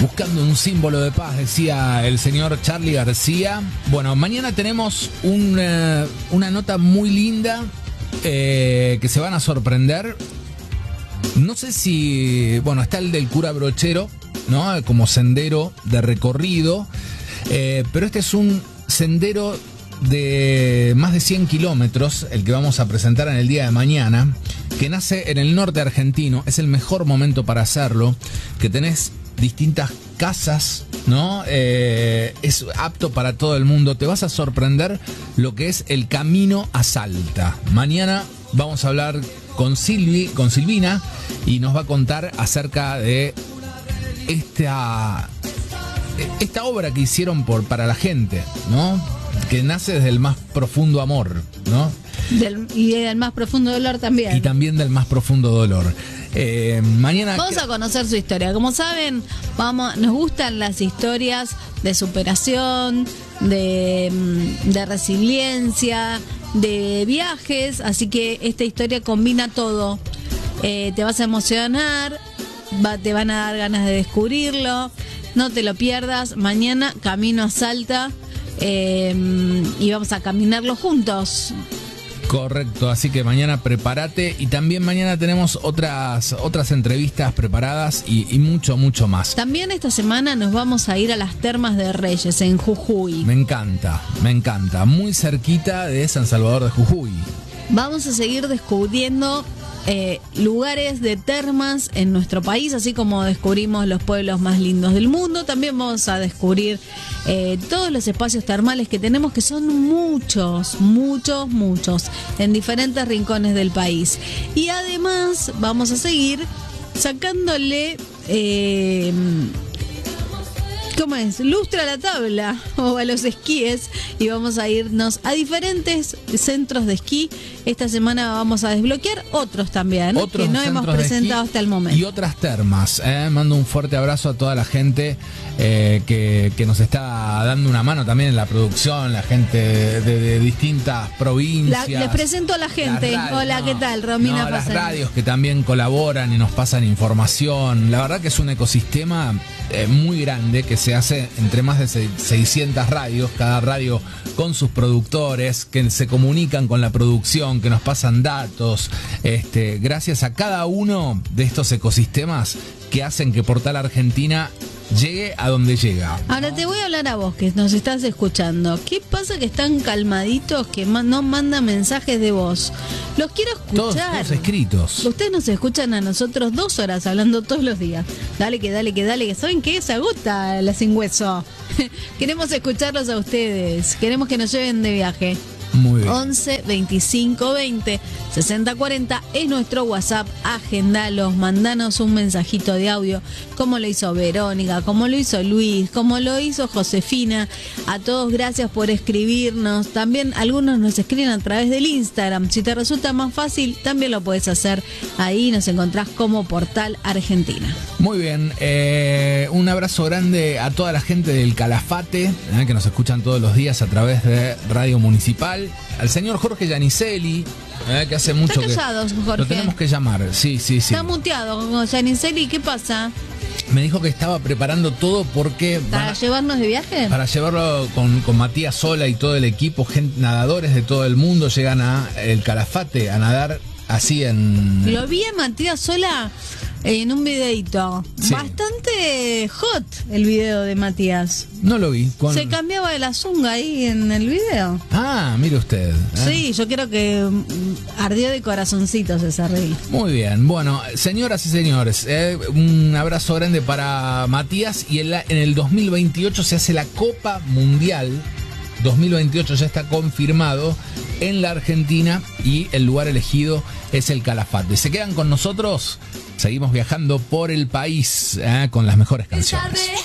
Buscando un símbolo de paz, decía el señor Charly García. Bueno, mañana tenemos una nota muy linda que se van a sorprender. No sé si... Bueno, está el del cura Brochero, ¿no? Como sendero de recorrido. Pero este es un sendero de más de 100 kilómetros, el que vamos a presentar en el día de mañana, que nace en el norte argentino. Es el mejor momento para hacerlo, que tenés distintas casas, ¿no? Es apto para todo el mundo. Te vas a sorprender lo que es el camino a Salta. Mañana vamos a hablar con Silvina, y nos va a contar acerca de esta obra que hicieron para la gente, ¿no? Que nace desde el más profundo amor, ¿no? Y del más profundo dolor también. Y también del más profundo dolor. Mañana vamos a conocer su historia. Como saben, nos gustan las historias de superación, de resiliencia, de viajes. Así que esta historia combina todo. Te vas a emocionar, te van a dar ganas de descubrirlo. No te lo pierdas. Mañana camino a Salta y vamos a caminarlo juntos. Correcto, así que mañana prepárate, y también mañana tenemos otras entrevistas preparadas y mucho más. También esta semana nos vamos a ir a las Termas de Reyes en Jujuy. Me encanta, muy cerquita de San Salvador de Jujuy. Vamos a seguir descubriendo lugares de termas en nuestro país, así como descubrimos los pueblos más lindos del mundo. También vamos a descubrir todos los espacios termales que tenemos, que son muchos en diferentes rincones del país. Y además vamos a seguir sacándole ¿cómo es? Lustre a la tabla o a los esquíes, y vamos a irnos a diferentes centros de esquí. Esta semana vamos a desbloquear otros también, que no hemos presentado hasta el momento. Y otras termas. Mando un fuerte abrazo a toda la gente que nos está dando una mano también en la producción, la gente de distintas provincias. Les presento a la gente. Hola, ¿qué tal? Romina las radios que también colaboran y nos pasan información. La verdad que es un ecosistema muy grande que se hace entre más de 600 radios, cada radio con sus productores que se comunican con la producción, que nos pasan datos, gracias a cada uno de estos ecosistemas que hacen que Portal Argentina llegue a donde llega. Ahora te voy a hablar a vos que nos estás escuchando. ¿Qué pasa que están calmaditos, que no mandan mensajes de voz? Los quiero escuchar. Todos escritos. Ustedes nos escuchan a nosotros 2 horas hablando todos los días. Dale, que ¿saben qué? Se agota la sin hueso. Queremos escucharlos a ustedes. Queremos que nos lleven de viaje. Muy bien. 11 25 20 60 40 es nuestro WhatsApp. Agendalos, mandanos un mensajito de audio, como lo hizo Verónica, como lo hizo Luis, como lo hizo Josefina. A todos gracias por escribirnos. También algunos nos escriben a través del Instagram. Si te resulta más fácil, también lo puedes hacer. Ahí nos encontrás como Portal Argentina. Muy bien, un abrazo grande a toda la gente del Calafate, que nos escuchan todos los días a través de Radio Municipal. Al señor Jorge Giannicelli, que hace mucho está callado, que Jorge. Lo tenemos que llamar. Sí. Está muteado, Giannicelli. ¿Qué pasa? Me dijo que estaba preparando todo porque... ¿Para llevarnos de viaje? Para llevarlo con Matías Sola y todo el equipo, nadadores de todo el mundo llegan a el Calafate a nadar así en... Lo vi a Matías Sola en un videito. Sí. Bastante hot el video de Matías. No lo vi. Se cambiaba de la zunga ahí en el video. Ah, mire usted. Sí, yo creo que ardió de corazoncitos esa reel. Muy bien. Bueno, señoras y señores, un abrazo grande para Matías. Y en el 2028 se hace la Copa Mundial. 2028 ya está confirmado en la Argentina, y el lugar elegido es el Calafate. ¿Se quedan con nosotros? Seguimos viajando por el país con las mejores canciones.